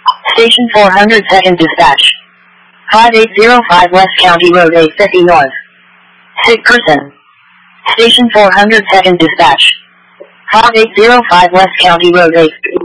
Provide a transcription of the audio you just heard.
Station 400 Second Dispatch. 5805 West County Road 850 North. Sick person. Station 400 Second Dispatch. 5805 West County Road 850